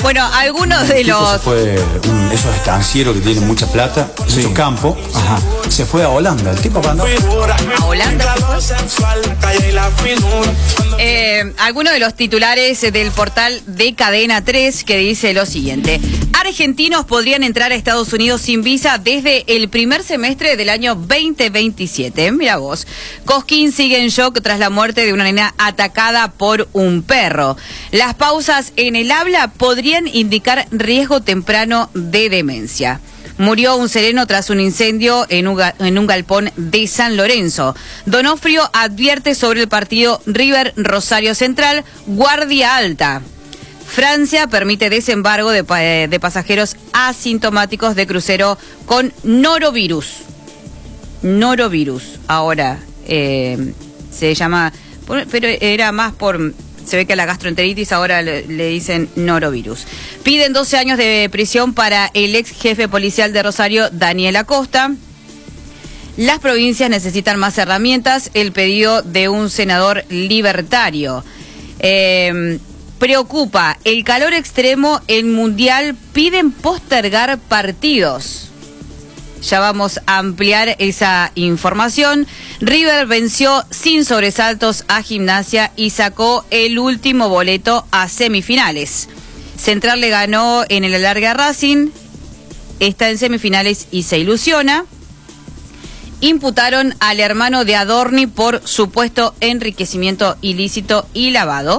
Bueno, algunos de los... Esos estancieros que tienen mucha plata, mucho campo. Ajá. Se fue a Holanda. El tipo andó a Holanda. Algunos de los titulares del portal de Cadena 3 que dice lo siguiente: argentinos podrían entrar a Estados Unidos sin visa desde el primer semestre del año 2027. Mira vos. Cosquín sigue en shock tras la muerte de una nena atacada por un perro. Las pausas en el habla podrían indicar riesgo temprano de demencia. Murió un sereno tras un incendio en un galpón de San Lorenzo. Donofrio advierte sobre el partido River Rosario Central, guardia alta. Francia permite desembargo de pasajeros asintomáticos de crucero con norovirus. Norovirus. Ahora se llama, pero era más por... Se ve que a la gastroenteritis ahora le dicen norovirus. Piden 12 años de prisión para el ex jefe policial de Rosario, Daniel Acosta. Las provincias necesitan más herramientas. El pedido de un senador libertario. Preocupa el calor extremo. El Mundial piden postergar partidos. Ya vamos a ampliar esa información. River venció sin sobresaltos a Gimnasia y sacó el último boleto a semifinales. Central le ganó en el alargue a Racing, está en semifinales y se ilusiona. Imputaron al hermano de Adorni por supuesto enriquecimiento ilícito y lavado.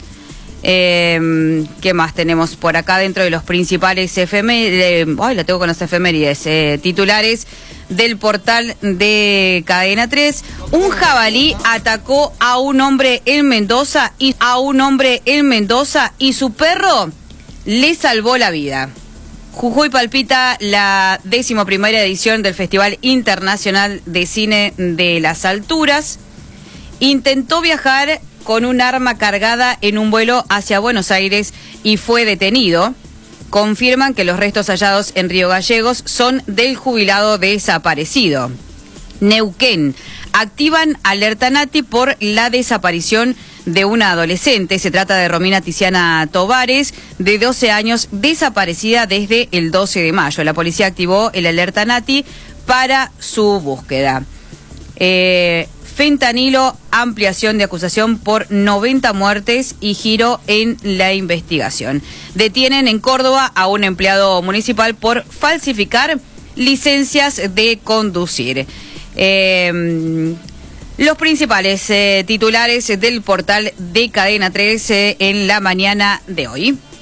¿Qué más tenemos por acá dentro de los principales efemérides? La tengo con las efemérides. Titulares del portal de Cadena 3. Un jabalí atacó a un hombre en Mendoza y su perro le salvó la vida. Jujuy palpita la 11ª edición del Festival Internacional de Cine de las Alturas. Intentó viajar con un arma cargada en un vuelo hacia Buenos Aires y fue detenido. Confirman que los restos hallados en Río Gallegos son del jubilado desaparecido. Neuquén. Activan alerta Nati por la desaparición de una adolescente. Se trata de Romina Tiziana Tovares, de 12 años, desaparecida desde el 12 de mayo. La policía activó el alerta Nati para su búsqueda. Fentanilo, ampliación de acusación por 90 muertes y giro en la investigación. Detienen en Córdoba a un empleado municipal por falsificar licencias de conducir. Los principales titulares del portal de Cadena 13 en la mañana de hoy.